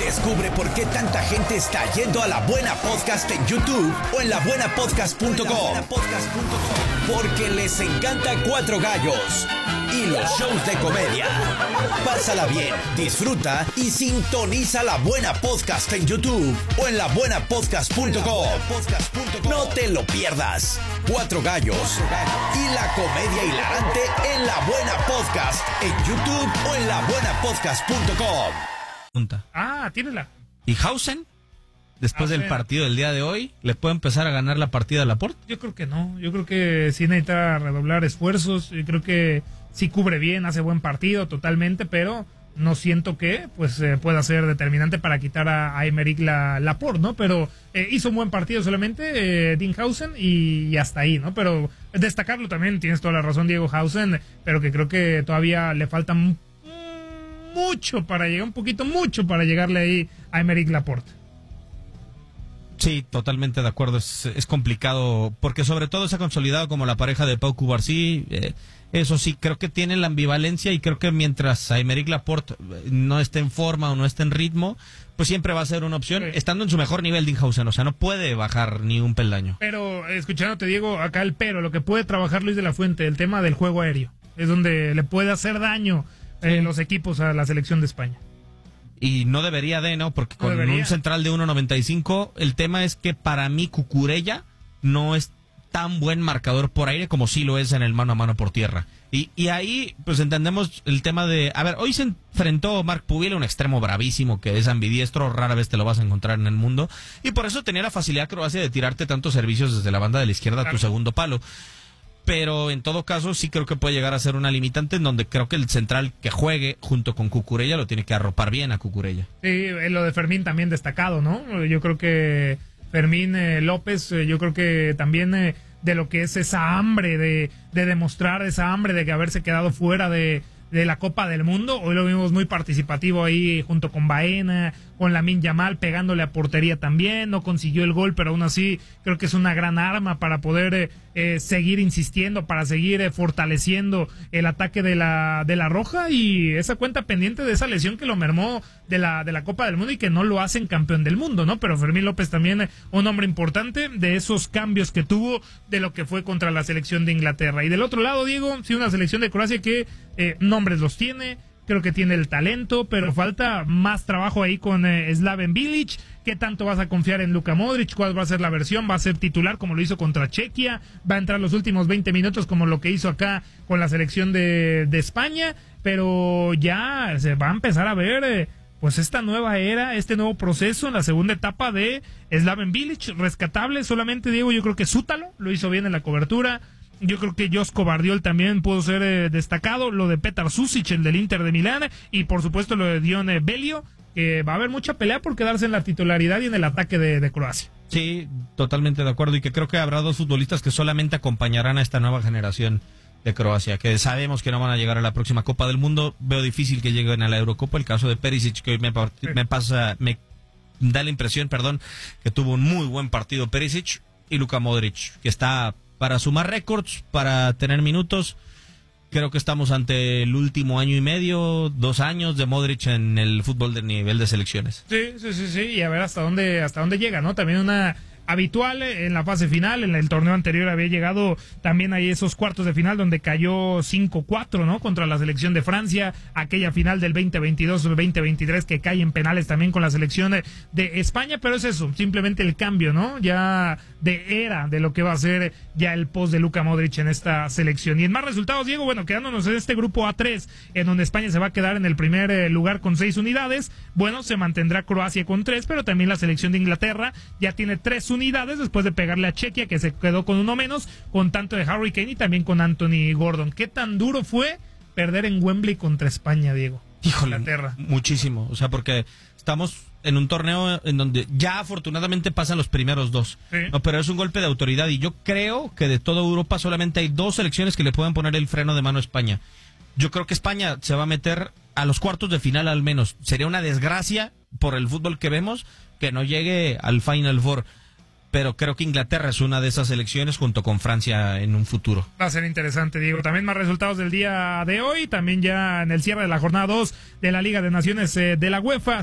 Descubre por qué tanta gente está yendo a La Buena Podcast en YouTube o en labuenapodcast.com. Porque les encanta Cuatro Gallos y los shows de comedia. Pásala bien, disfruta y sintoniza La Buena Podcast en YouTube o en labuenapodcast.com. No te lo pierdas. Cuatro Gallos y la comedia hilarante en La Buena Podcast en YouTube o en labuenapodcast.com. Tírala. ¿Y Hausen? Después del partido del día de hoy, ¿le puede empezar a ganar la partida a Laporte? Yo creo que no. Yo creo que sí necesita redoblar esfuerzos. Yo creo que sí cubre bien, hace buen partido totalmente, pero no siento que pueda ser determinante para quitar a Aymeric Laporte, ¿no? Pero hizo un buen partido solamente Dean Hausen y hasta ahí, ¿no? Pero destacarlo también, tienes toda la razón, Diego Hausen, pero que creo que todavía le falta mucho para llegarle ahí a Aymeric Laporte. Sí, totalmente de acuerdo. Es complicado porque sobre todo se ha consolidado como la pareja de Pau Cubarsí. Eso sí, creo que tiene la ambivalencia y creo que mientras Aymeric Laporte no esté en forma o no esté en ritmo, pues siempre va a ser una opción, estando en su mejor nivel Dean Hausen. O sea, no puede bajar ni un peldaño. Pero, escuchándote, Diego, acá lo que puede trabajar Luis de la Fuente, el tema del juego aéreo, es donde le puede hacer daño los equipos a la selección de España. Y no debería ¿no? Porque con un central de 1.95, el tema es que para mí Cucurella no es tan buen marcador por aire como sí lo es en el mano a mano por tierra. Y ahí pues entendemos el tema de... A ver, hoy se enfrentó Marc Pubil, un extremo bravísimo que es ambidiestro, rara vez te lo vas a encontrar en el mundo, y por eso tenía la facilidad Croacia de tirarte tantos servicios desde la banda de la izquierda a tu segundo palo. Pero en todo caso sí creo que puede llegar a ser una limitante en donde creo que el central que juegue junto con Cucurella lo tiene que arropar bien a Cucurella. Sí, lo de Fermín también destacado, ¿no? Yo creo que Fermín López, yo creo que también de lo que es esa hambre de demostrar, esa hambre de que haberse quedado fuera de la Copa del Mundo. Hoy lo vimos muy participativo ahí junto con Baena, con Lamine Yamal pegándole a portería también. No consiguió el gol, pero aún así creo que es una gran arma para poder seguir insistiendo, para seguir fortaleciendo el ataque de la Roja, y esa cuenta pendiente de esa lesión que lo mermó de la Copa del Mundo y que no lo hacen campeón del mundo, ¿no? Pero Fermín López también un hombre importante de esos cambios que tuvo de lo que fue contra la selección de Inglaterra. Y del otro lado, Diego, sí, una selección de Croacia que nombres los tiene, creo que tiene el talento, pero falta más trabajo ahí con Slaven Bilic. ¿Qué tanto vas a confiar en Luka Modric? ¿Cuál va a ser la versión? ¿Va a ser titular como lo hizo contra Chequia? ¿Va a entrar los últimos 20 minutos como lo que hizo acá con la selección de España? Pero ya se va a empezar a ver pues esta nueva era, este nuevo proceso en la segunda etapa de Slaven Bilic. Rescatable solamente, Diego, yo creo que Sútalo lo hizo bien en la cobertura. Yo creo que Josko Vardiol también pudo ser destacado, lo de Petar Susic, el del Inter de Milán, y por supuesto lo de Dion Belio, que va a haber mucha pelea por quedarse en la titularidad y en el ataque de Croacia. Sí, totalmente de acuerdo, y que creo que habrá dos futbolistas que solamente acompañarán a esta nueva generación de Croacia, que sabemos que no van a llegar a la próxima Copa del Mundo. Veo difícil que lleguen a la Eurocopa. El caso de Perisic, que hoy me da la impresión, que tuvo un muy buen partido Perisic, y Luka Modric, que está para sumar récords, para tener minutos. Creo que estamos ante el último año y medio, 2 años de Modric en el fútbol de nivel de selecciones. Sí, y a ver hasta dónde llega, ¿no? También una habitual en la fase final. En el torneo anterior había llegado también ahí esos cuartos de final donde cayó 5-4, ¿no? Contra la selección de Francia, aquella final del 2022-2023 que cae en penales también con la selección de España, pero es eso, simplemente el cambio, ¿no? Ya de era de lo que va a ser ya el post de Luka Modric en esta selección. Y en más resultados, Diego, bueno, quedándonos en este grupo A3, en donde España se va a quedar en el primer lugar con 6 unidades, bueno, se mantendrá Croacia con 3, pero también la selección de Inglaterra ya tiene 3 unidades después de pegarle a Chequia, que se quedó con uno menos, con tanto de Harry Kane y también con Anthony Gordon. ¿Qué tan duro fue perder en Wembley contra España, Diego? Híjole, Inglaterra. Muchísimo, o sea, porque estamos en un torneo en donde ya afortunadamente pasan los primeros 2, sí. No, pero es un golpe de autoridad, y yo creo que de toda Europa solamente hay 2 selecciones que le pueden poner el freno de mano a España. Yo creo que España se va a meter a los cuartos de final al menos. Sería una desgracia por el fútbol que vemos que no llegue al Final Four. Pero creo que Inglaterra es una de esas selecciones junto con Francia en un futuro. Va a ser interesante, Diego. También más resultados del día de hoy, también ya en el cierre de la jornada 2 de la Liga de Naciones de la UEFA.